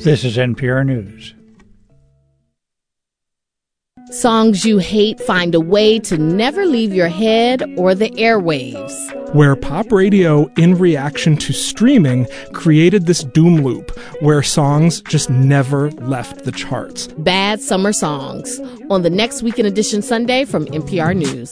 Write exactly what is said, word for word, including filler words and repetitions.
This is N P R News. Songs you hate find a way to never leave your head or the airwaves. Where pop radio, in reaction to streaming, created this doom loop where songs just never left the charts. Bad Summer Songs on the Next Weekend Edition Sunday from N P R News.